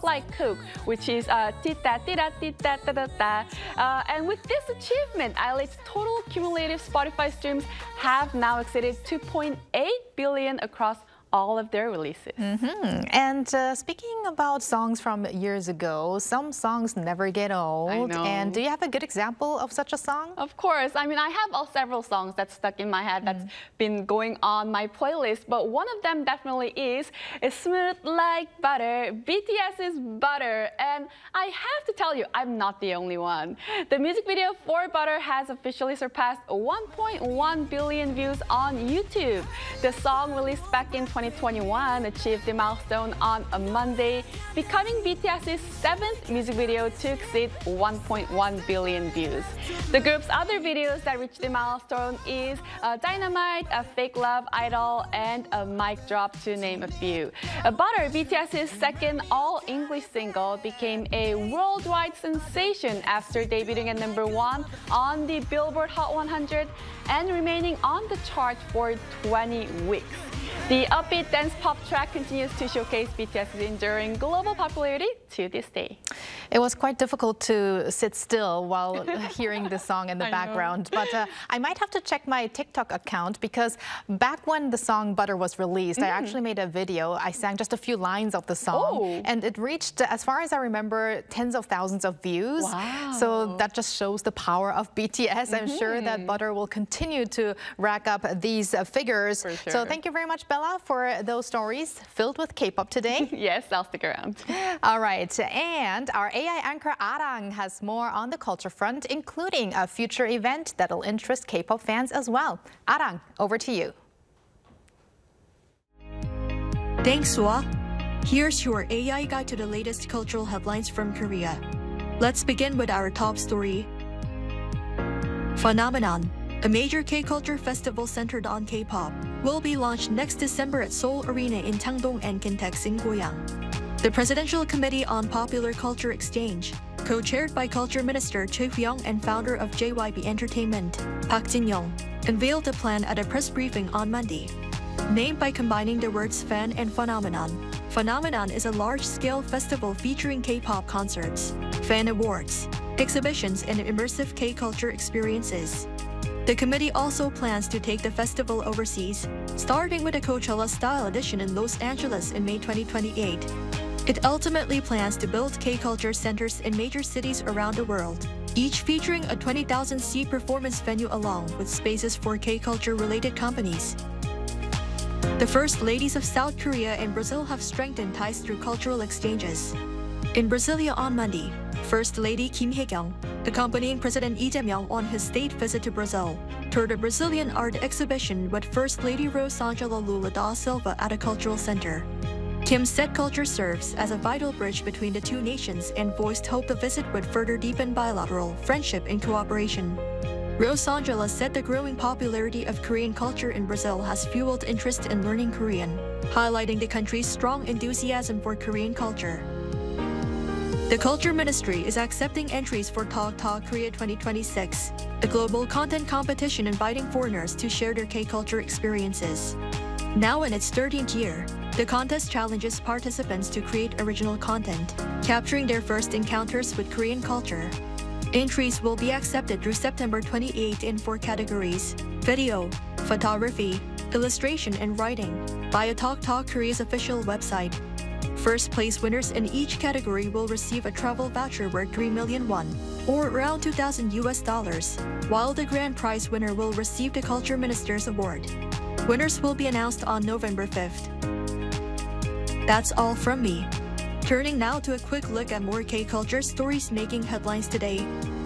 Like Coke, which is tita tita tita ta ta ta. And with this achievement, ILA's total cumulative Spotify streams have now exceeded 2.8 billion across all of their releases. And speaking about songs from years ago, some songs never get old. I know. And do you have a good example of such a song? Of course. I mean, I have several songs that's stuck in my head that's been going on my playlist, but one of them definitely is Smooth Like Butter, BTS's Butter. And I have to tell you, I'm not the only one. The music video for Butter has officially surpassed 1.1 billion views on YouTube. The song, released back in 2021, achieved the milestone on a Monday, becoming BTS's 7th music video to exceed 1.1 billion views. The group's other videos that reached the milestone is Dynamite, Fake Love, Idol, and Mic Drop, to name a few. Butter, BTS's second all-English single, became a worldwide sensation after debuting at #1 on the Billboard Hot 100 and remaining on the chart for 20 weeks. The upbeat dance pop track continues to showcase BTS's enduring global popularity to this day. It was quite difficult to sit still while hearing this song in the background, but I might have to check my TikTok account, because back when the song Butter was released, I actually made a video. I sang just a few lines of the song, and it reached, as far as I remember, tens of thousands of views. Wow. So that just shows the power of BTS. I'm sure that Butter will continue to rack up these figures. For sure. So thank you very much, Bella, for those stories filled with K-pop today. Yes, I'll stick around. All right, and our AI anchor Arang has more on the culture front, including a future event that'll interest K-pop fans as well. Arang, over to you. Thanks, Sua. Here's your AI guide to the latest cultural headlines from Korea. Let's begin with our top story. Phenomenon, a major K-culture festival centered on K-pop, will be launched next December at Seoul Arena in Changdong and Kintex in Goyang. The Presidential Committee on Popular Culture Exchange, co-chaired by Culture Minister Choi Hu-young and founder of JYP Entertainment, Park Jin-young, unveiled the plan at a press briefing on Monday. Named by combining the words fan and phenomenon, Phenomenon is a large-scale festival featuring K-pop concerts, fan awards, exhibitions, and immersive K-culture experiences. The committee also plans to take the festival overseas, starting with a Coachella-style edition in Los Angeles in May 2028. It ultimately plans to build K-culture centers in major cities around the world, each featuring a 20,000-seat performance venue along with spaces for K-culture-related companies. The First Ladies of South Korea and Brazil have strengthened ties through cultural exchanges. In Brasilia on Monday, First Lady Kim Hae-kyung, accompanying President Lee Jae-myung on his state visit to Brazil, toured a Brazilian art exhibition with First Lady Rosângela Lula da Silva at a cultural center. Kim said culture serves as a vital bridge between the two nations and voiced hope the visit would further deepen bilateral friendship and cooperation. Rosângela said the growing popularity of Korean culture in Brazil has fueled interest in learning Korean, highlighting the country's strong enthusiasm for Korean culture. The Culture Ministry is accepting entries for Talk Talk Korea 2026, a global content competition inviting foreigners to share their K-culture experiences. Now in its 13th year, the contest challenges participants to create original content, capturing their first encounters with Korean culture. Entries will be accepted through September 28 in 4 categories: video, photography, illustration, and writing, via Talk Talk Korea's official website. First place winners in each category will receive a travel voucher worth 3 million won, or around $2,000 US, while the grand prize winner will receive the Culture Minister's Award. Winners will be announced on November 5th. That's all from me. Turning now to a quick look at more K-culture stories making headlines today.